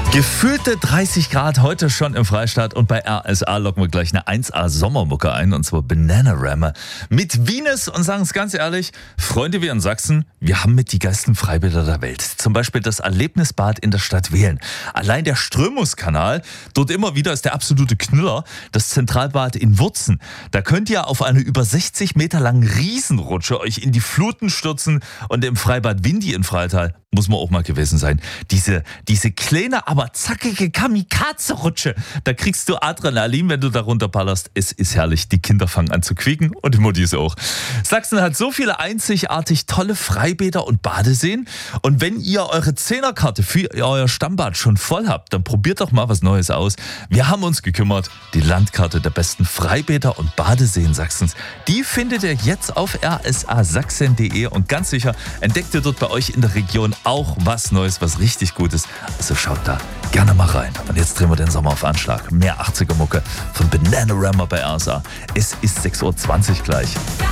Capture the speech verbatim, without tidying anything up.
Gefühlte dreißig Grad heute schon im Freistaat und bei R S A locken wir gleich eine eins A Sommermucke ein, und zwar Bananarama mit Venus, und sagen es ganz ehrlich, Freunde, wir in Sachsen, wir haben mit die geilsten Freibäder der Welt. Zum Beispiel das Erlebnisbad in der Stadt Wehlen. Allein der Strömungskanal, dort immer wieder ist der absolute Knüller, das Zentralbad in Wurzen. Da könnt ihr auf eine über sechzig Meter langen Riesenrutsche euch in die Fluten stürzen, und im Freibad Windy in Freital muss man auch mal gewesen sein. Diese, diese kleine, aber zackige Kamikaze-Rutsche, da kriegst du Adrenalin, wenn du da runterballerst. Es ist herrlich. Die Kinder fangen an zu quieken und die Muttis auch. Sachsen hat so viele einzigartig tolle Freibäder und Badeseen. Und wenn ihr eure Zehnerkarte für euer Stammbad schon voll habt, dann probiert doch mal was Neues aus. Wir haben uns gekümmert. Die Landkarte der besten Freibäder und Badeseen Sachsens, die findet ihr jetzt auf r s a sachsen punkt d e, und ganz sicher entdeckt ihr dort bei euch in der Region auch was Neues, was richtig Gutes. Also schaut da gerne mal rein. Und jetzt drehen wir den Sommer auf Anschlag. Mehr achtziger Mucke von Bananarama bei R S A. Es ist sechs Uhr zwanzig gleich.